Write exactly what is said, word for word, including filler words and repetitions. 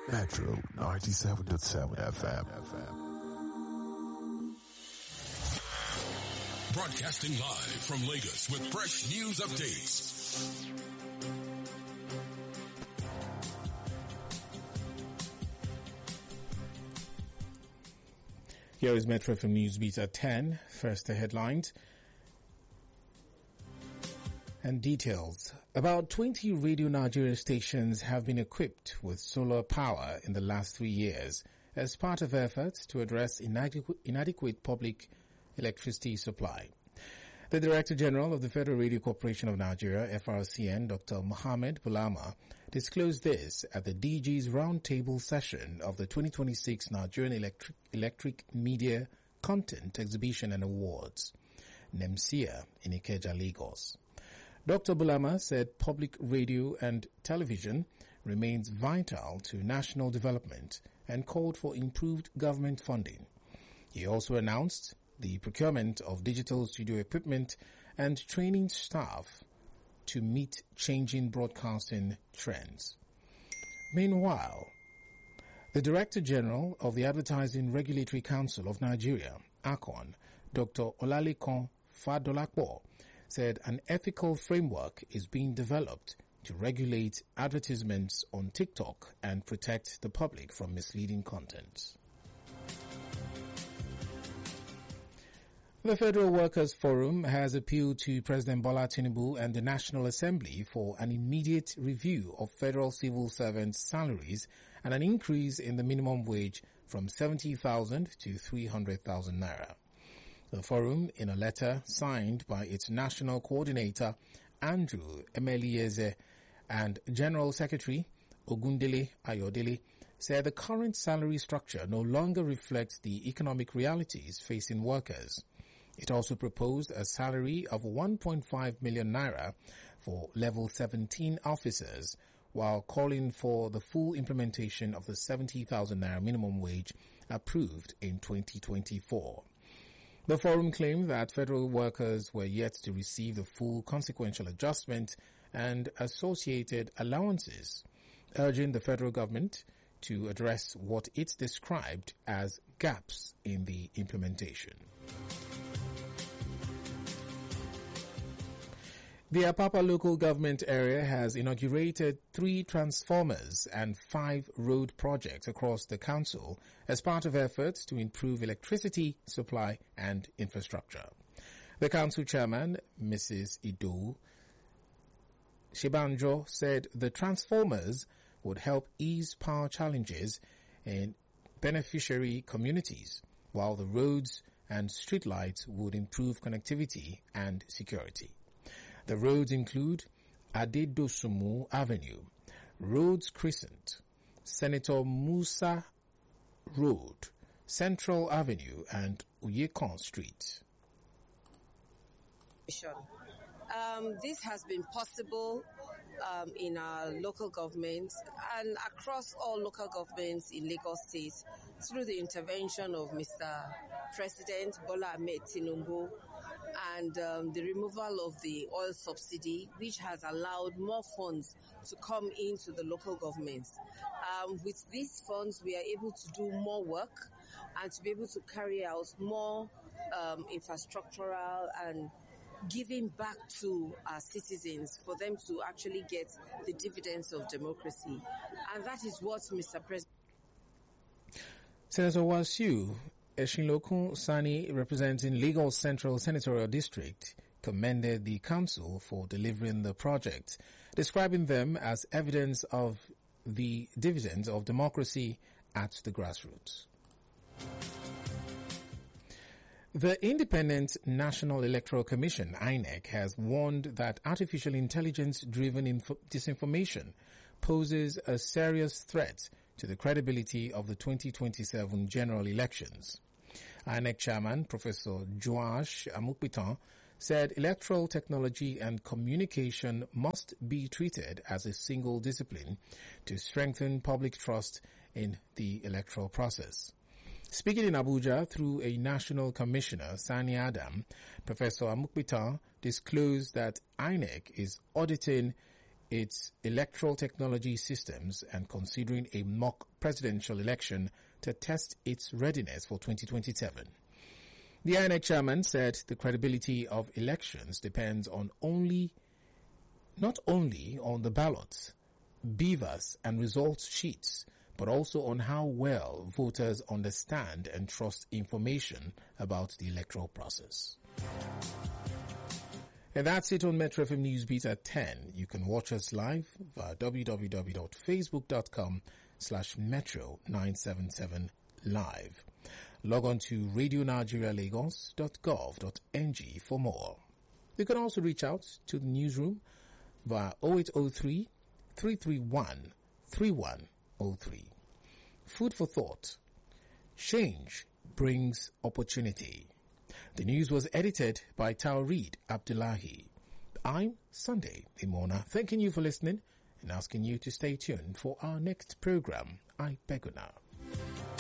Metro ninety-seven point seven F M. Broadcasting live from Lagos with fresh news updates. Here is Metro from Newsbeat at ten. First, the headlines and details. About twenty Radio Nigeria stations have been equipped with solar power in the last three years as part of efforts to address inadequate, inadequate public electricity supply. The Director General of the Federal Radio Corporation of Nigeria, F R C N, Doctor Mohammed Bulama, disclosed this at the D G's roundtable session of the twenty twenty-six Nigerian Electric, Electric Media Content Exhibition and Awards, NEMSIA, in Ikeja, Lagos. Doctor Bulama said public radio and television remains vital to national development and called for improved government funding. He also announced the procurement of digital studio equipment and training staff to meet changing broadcasting trends. Meanwhile, the Director General of the Advertising Regulatory Council of Nigeria, A C O N, Doctor Olalekan Fadolapo, said an ethical framework is being developed to regulate advertisements on TikTok and protect the public from misleading content. The Federal Workers' Forum has appealed to President Bola Tinubu and the National Assembly for an immediate review of federal civil servants' salaries and an increase in the minimum wage from seventy thousand to three hundred thousand naira. The forum, in a letter signed by its national coordinator, Andrew Emelieze, and General Secretary, Ogundele Ayodele, said the current salary structure no longer reflects the economic realities facing workers. It also proposed a salary of one point five million naira for level seventeen officers, while calling for the full implementation of the seventy thousand naira minimum wage approved in twenty twenty-four. The forum claimed that federal workers were yet to receive the full consequential adjustment and associated allowances, urging the federal government to address what it described as gaps in the implementation. The Apapa local government area has inaugurated three transformers and five road projects across the council as part of efforts to improve electricity supply and infrastructure. The council chairman, Missus Ido Shibanjo, said the transformers would help ease power challenges in beneficiary communities, while the roads and streetlights would improve connectivity and security. The roads include Adedosumu Avenue, Rhodes Crescent, Senator Musa Road, Central Avenue, and Uyekon Street. Um, this has been possible um, in our local governments and across all local governments in Lagos State through the intervention of Mister President Bola Ahmed Tinubu and um, the removal of the oil subsidy, which has allowed more funds to come into the local governments. Um, with these funds, we are able to do more work and to be able to carry out more um, infrastructural and giving back to our citizens for them to actually get the dividends of democracy. And that is what Mister President... Senator Wasiu Eshinlokun Sani, representing Lagos Central Senatorial District, commended the council for delivering the project, describing them as evidence of the dividends of democracy at the grassroots. The Independent National Electoral Commission, I N E C, has warned that artificial intelligence-driven inf- disinformation poses a serious threat to the credibility of the twenty twenty-seven general elections. I N E C Chairman Professor Joash Amukbitan said electoral technology and communication must be treated as a single discipline to strengthen public trust in the electoral process. Speaking in Abuja through a national commissioner, Sani Adam, Professor Amukbitan disclosed that I N E C is auditing its electoral technology systems and considering a mock presidential election to test its readiness for twenty twenty-seven. The I N E C chairman said the credibility of elections depends on only, not only on the ballots, beavers and results sheets, but also on how well voters understand and trust information about the electoral process. And that's it on Metro F M Newsbeat at ten. You can watch us live via w w w dot facebook dot com slash metro nine seven seven live. Log on to radio nigeria lagos dot gov dot n g for more. You can also reach out to the newsroom via oh eight oh three, three three one, three one oh three. Food for thought. Change brings opportunity. The news was edited by Taureed Abdullahi. I'm Sunday Imona, thanking you for listening and asking you to stay tuned for our next program. I beg you now.